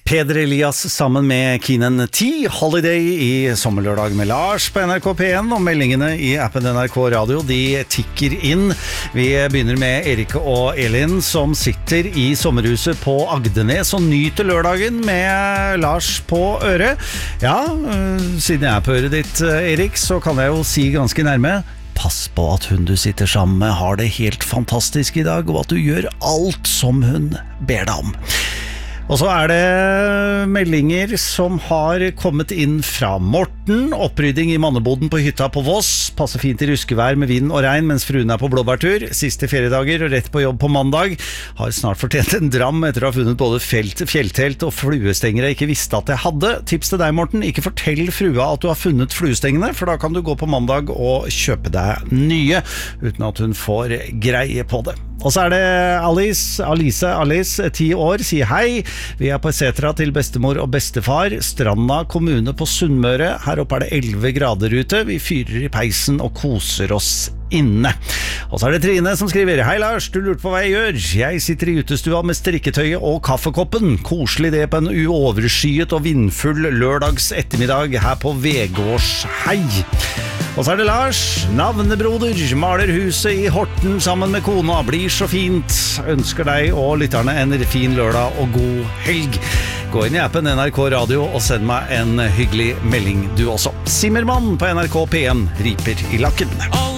Peder Elias sammen med Keenan T, Holiday i sommerlørdag med Lars på NRK P1, og meldingene i appen NRK Radio, de tikker inn. Vi begynner med Erik og Elin som sitter i sommerhuset på Agdenes og nyter lørdagen med Lars på øret. Ja, siden jeg er på øret ditt, Erik, så kan jeg jo si ganske nærme: pass på at hun du sitter sammen med har det helt fantastisk i dag, og at du gjør alt som hun ber deg om. Og så er det meldinger som har kommet inn fra Morten. Opprydding i manneboden på hytta på Voss. Passer fint i ruskevær med vind og regn mens fruen er på blåbærtur. Siste feriedager og rett på jobb på mandag. Har snart fortjent en dram etter å ha funnet både fjelltelt og fluestenger jeg ikke visste at jeg hadde. Tips til deg, Morten: ikke fortell frua at du har funnet fluestengene, for da kan du gå på mandag og kjøpe deg nye, uten at hun får greie på det. Og så er det Alice, 10 år, sier hei. Vi er på Setra til bestemor og bestefar, Stranda kommune på Sunnmøre. Her oppe er det 11 grader ute. Vi fyrer i peisen og koser oss inne. Og så er det Trine som skriver: hei Lars, du lurte på hva jeg gjør. Jeg sitter i utestua med strikketøyet og kaffekoppen. Koselig det på en uoverskyet og vindfull lørdags ettermiddag her på Vegårshei. Og så er det Lars, navnebroder, maler huset i Horten sammen med kona. Blir så fint. Ønsker deg og lytterne en fin lørdag og god helg. Gå inn i appen NRK Radio og send meg en hyggelig melding du også. Simmermann på NRK P1 riper i lakken.